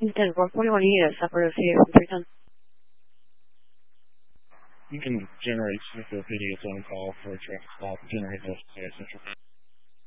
Instead 141, you need a separate video from 310. You can generate Smithfield PD its own call for a traffic stop, generate those.